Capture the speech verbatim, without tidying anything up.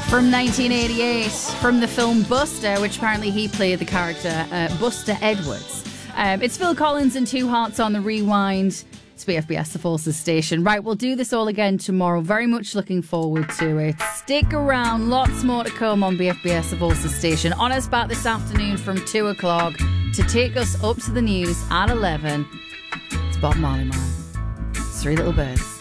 From nineteen eighty-eight, from the film Buster, which apparently he played the character uh, Buster Edwards. Um, it's Phil Collins and Two Hearts on the Rewind. It's B F B S, the Forces station. Right, we'll do this all again tomorrow. Very much looking forward to it. Stick around. Lots more to come on B F B S, the Forces station. On us back this afternoon from two o'clock to take us up to the news at eleven. It's Bob Marley Man. Three Little Birds.